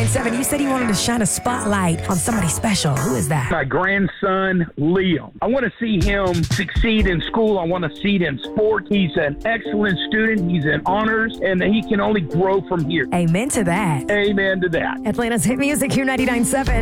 99.7. You said you wanted to shine a spotlight on somebody special. Who is that? My grandson, Liam. I want to see him succeed in school. I want to see it in sport. He's an excellent student. He's in honors, and he can only grow from here. Amen to that. Amen to that. Atlanta's hit music, Q 99.7.